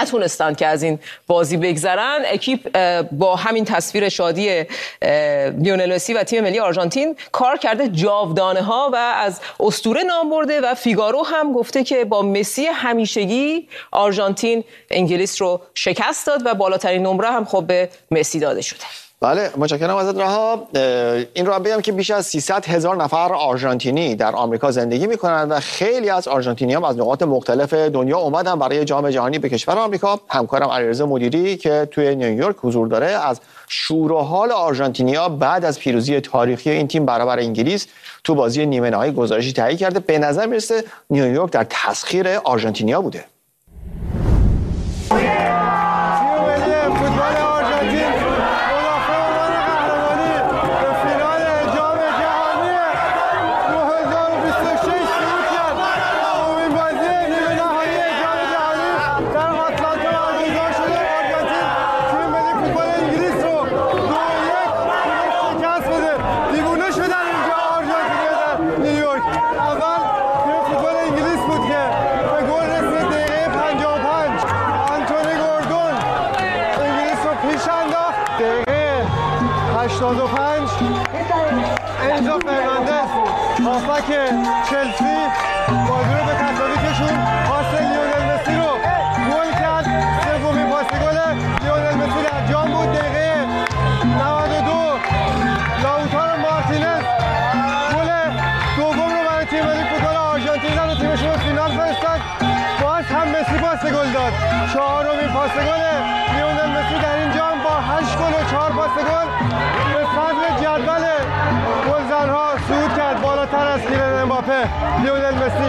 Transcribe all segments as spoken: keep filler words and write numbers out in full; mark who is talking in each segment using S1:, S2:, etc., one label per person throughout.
S1: نتونستند که از این بازی بگذرن. اکیپ با همین تصویر شادی لیونل مسی و تیم ملی آرژانتین کار کرده جاودانه ها و از اسطوره نام برده و فیگارو هم گفته که با مسی همیشگی آرژانتین انگلیس رو شکست داد و بالاترین نمره هم خب به مسی داده شده.
S2: بله متشکرم ازت رها. این رو هم بگم که بیش از سیصد هزار نفر آرژانتینی در آمریکا زندگی میکنند و خیلی از آرژانتینی‌ها از نقاط مختلف دنیا اومدن برای جام جهانی به کشور آمریکا. همکارم علیرضا مدیری که توی نیویورک حضور داره از شور و حال آرژانتینی‌ها بعد از پیروزی تاریخی این تیم برابر انگلیس تو بازی نیمه نهایی گزارشی تهیه کرده. به نظر میرسه نیویورک در تسخیر آرژانتینی‌ها بوده.
S3: هشتاد و پنج انزو فرناندز هافبک چلسی بازی رو به تساوی کشون. پاس لیونل مسی رو گل کرد. سومین پاس گل لیونل مسی در جام بود. دقیقه نود و دو لاوتارو مارتینز گل دوم رو برای تیم ملی فوتبال آرژانتین زد و تیمشون رو فینال فرستاد. باز هم مسی پاس گل داد. چهارمین پاس گل لیونل مسی در این جام با هشت گل و چهار پاس گل جدول گلزن‌ها صعود کرد بالاتر از کیلان امباپه. لیونل مسی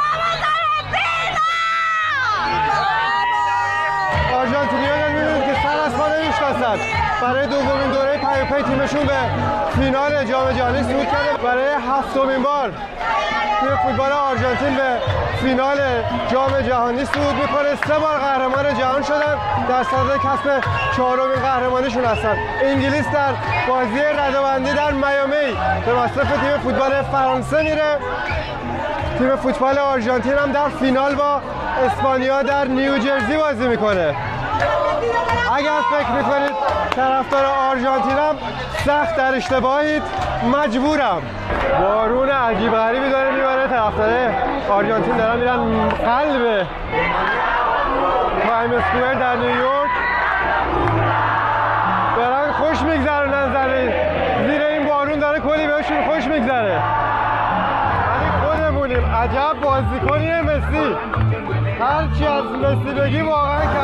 S3: آرژانتینی‌ها رو می‌بینید که سر از پا نمی‌شناسند. برای دومین دوره پیاپی تیمشون به فینال جام جهانی صعود کرده. برای هفتمین بار تیم فوتبال آرژانتین به فینال جام جهانی صعود می‌کنه. سه بار قهرمان جهان شدن. در صدد کسب چهارمین قهرمانیشون هستن. انگلیس در بازی رده‌بندی در میامی به مصرف تیم فوتبال فرانسه میره. تیم فوتبال آرژانتین هم در فینال با اسپانیا در نیوجرسی بازی میکنه. اگر فکر میکنید طرفدار آرژانتینم سخت در اشتباهید، مجبورم. بارون عجیب غریبی داره میبره. طرفدار آرژانتین دارن میرن قلب تایم اسکوئر در نیویورک. دارن خوش میگذرونن زمین. زیر این بارون داره کلی بهشون خوش میگذره. ولی خودمونیم عجب بازیکنیه مسی. هرچی از مسی بگی واقعا